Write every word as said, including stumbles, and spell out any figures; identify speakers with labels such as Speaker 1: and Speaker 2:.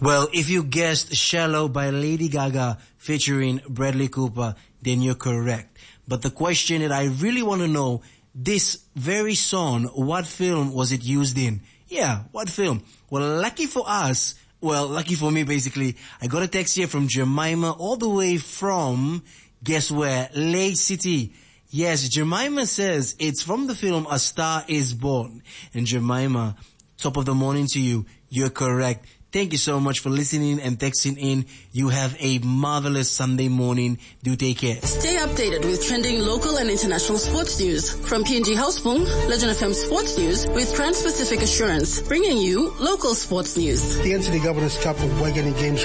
Speaker 1: Well, if you guessed Shallow by Lady Gaga featuring Bradley Cooper, then you're correct. But the question that I really want to know, this very song, what film was it used in? Yeah, what film? Well, lucky for us, well, lucky for me basically, I got a text here from Jemima all the way from, guess where? Lake City. Yes, Jemima says it's from the film A Star Is Born. And Jemima, top of the morning to you. You're correct. Thank you so much for listening and texting in. You have a marvelous Sunday morning. Do take care.
Speaker 2: Stay updated with trending local and international sports news. From P N G Houseboom, Legend F M Sports News with Trans-Pacific Assurance, bringing you local sports news.
Speaker 3: The N C D Governor's Cup of Wagon Games